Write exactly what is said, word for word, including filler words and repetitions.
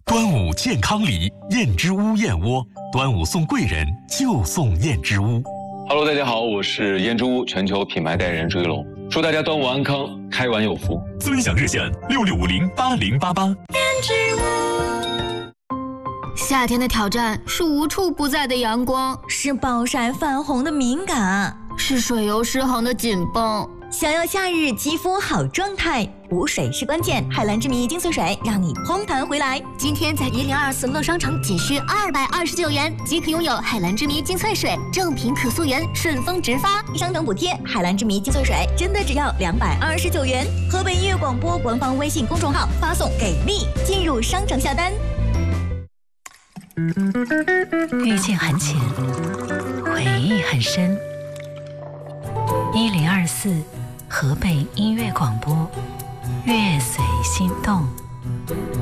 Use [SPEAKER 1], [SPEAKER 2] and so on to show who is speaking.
[SPEAKER 1] 端午健康礼，燕之屋燕窝，端午送贵人就送燕之屋。
[SPEAKER 2] Hello， 大家好，我是燕之屋全球品牌代言人朱一龙，祝大家端午安康，开碗有福。
[SPEAKER 1] 尊享热线六六五零八零八八。燕之
[SPEAKER 3] 屋。夏天的挑战是无处不在的阳光，
[SPEAKER 4] 是暴晒泛红的敏感，
[SPEAKER 3] 是水油失衡的紧绷。
[SPEAKER 4] 想要夏日肌肤好状态，补水是关键。海蓝之谜精粹水让你嘭弹回来。
[SPEAKER 3] 今天在一零二四乐商城仅需二百二十九元即可拥有海蓝之谜精粹水，正品可溯源，顺丰直发，
[SPEAKER 4] 商城补贴。海蓝之谜精粹水真的只要两百二十九元。河北音乐广播官方微信公众号发送给力进入商城下单。
[SPEAKER 5] 遇见很浅，回忆很深。一零二四河北音乐广播，乐随心动。